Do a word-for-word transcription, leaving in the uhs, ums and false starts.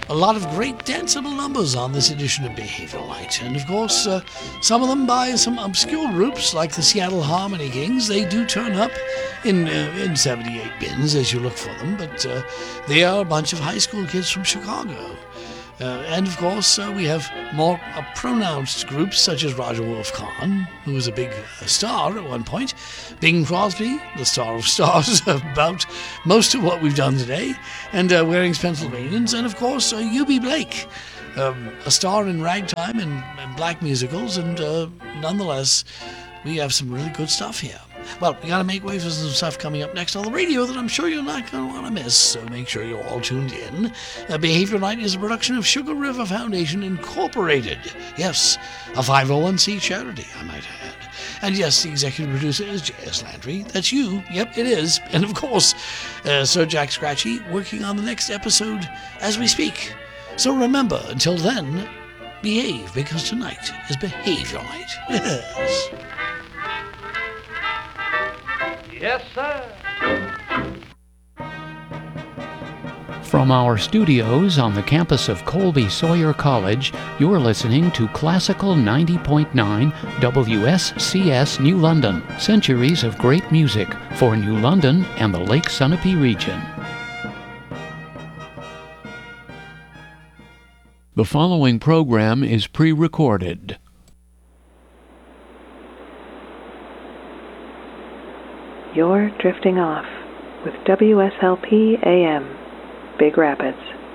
a lot of great danceable numbers on this edition of Behavioral Light. And of course, uh, some of them by some obscure groups like the Seattle Harmony Kings. They do turn up in uh, in seventy-eight bins as you look for them, but uh, they are a bunch of high school kids from Chicago. Uh, and of course, uh, we have more uh, pronounced groups such as Roger Wolf Kahn, who was a big uh, star at one point, Bing Crosby, the star of stars, about most of what we've done today, and uh, Waring's Pennsylvanians, and of course, uh, U B Blake, um, a star in ragtime and, and black musicals, and uh, nonetheless, we have some really good stuff here. Well, we got to make way for some stuff coming up next on the radio that I'm sure you're not going to want to miss, so make sure you're all tuned in. Uh, Behavioral Night is a production of Sugar River Foundation Incorporated. Yes, a five oh one c charity, I might add. And yes, the executive producer is J S Landry. That's you. Yep, it is. And of course, uh, Sir Jack Scratchy working on the next episode as we speak. So remember, until then, behave, because tonight is Behavioral Night. Yes. Yes, sir. From our studios on the campus of Colby Sawyer College, you're listening to Classical ninety point nine W S C S New London, centuries of great music for New London and the Lake Sunapee region. The following program is pre-recorded. You're drifting off with W S L P A M, Big Rapids.